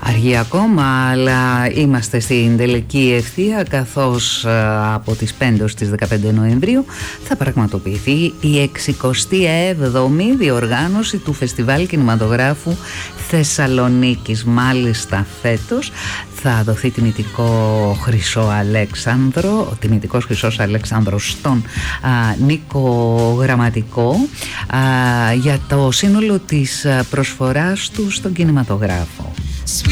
Αργεί ακόμα, αλλά είμαστε στην τελική ευθεία, καθώς από τις 5 ως τις 15 Νοεμβρίου θα πραγματοποιηθεί η 67η διοργάνωση του Φεστιβάλ Κινηματογράφου Θεσσαλονίκης. Μάλιστα φέτος θα δοθεί τιμητικός Χρυσός Αλέξανδρος στον Νίκο Γραμματικό για το σύνολο της προσφοράς του στον κινηματογράφο.